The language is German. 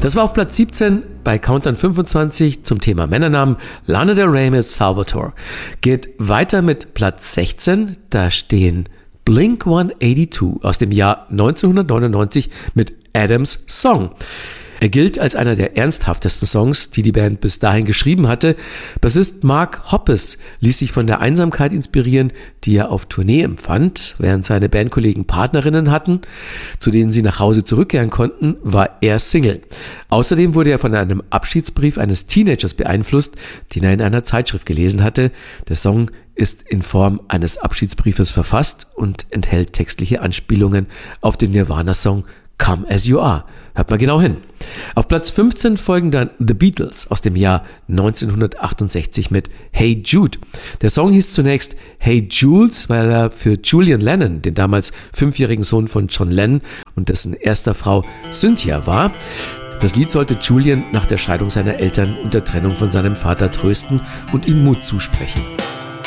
Das war auf Platz 17 bei Countdown 25 zum Thema Männernamen. Lana Del Rey mit Salvatore. Geht weiter mit Platz 16. Da stehen Blink-182 aus dem Jahr 1999 mit Adams Song. Er gilt als einer der ernsthaftesten Songs, die die Band bis dahin geschrieben hatte. Bassist Mark Hoppus ließ sich von der Einsamkeit inspirieren, die er auf Tournee empfand, während seine Bandkollegen Partnerinnen hatten, zu denen sie nach Hause zurückkehren konnten, war er Single. Außerdem wurde er von einem Abschiedsbrief eines Teenagers beeinflusst, den er in einer Zeitschrift gelesen hatte. Der Song ist in Form eines Abschiedsbriefes verfasst und enthält textliche Anspielungen auf den Nirvana-Song Come As You Are. Hört mal genau hin. Auf Platz 15 folgen dann The Beatles aus dem Jahr 1968 mit Hey Jude. Der Song hieß zunächst Hey Jules, weil er für Julian Lennon, den damals 5-jährigen Sohn von John Lennon und dessen erster Frau Cynthia war. Das Lied sollte Julian nach der Scheidung seiner Eltern und der Trennung von seinem Vater trösten und ihm Mut zusprechen.